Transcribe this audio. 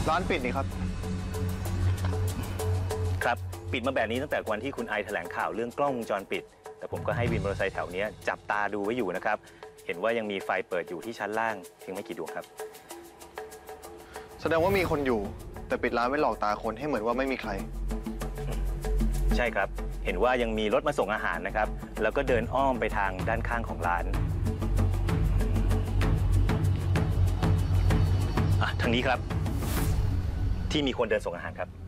ร้านปิดนี่ครับครับปิดมาแบบนี้ตั้งแต่วันที่คุณไอแถลงข่าวเรื่องกล้องวงจรปิดแต่ผมก็ให้วินมอเตอร์ไซค์แถวนี้จับตาดูไว้อยู่นะครับเห็นว่ายังมีไฟเปิดอยู่ที่ชั้นล่างเพียงไม่กี่ดวงครับแสดงว่ามีคนอยู่แต่ปิดร้านไว้หลอกตาคนให้เหมือนว่าไม่มีใครใช่ครับเห็นว่ายังมีรถมาส่งอาหารนะครับแล้วก็เดินอ้อมไปทางด้านข้างของร้านทางนี้ครับที่มีคนเดินส่งอาหารครับ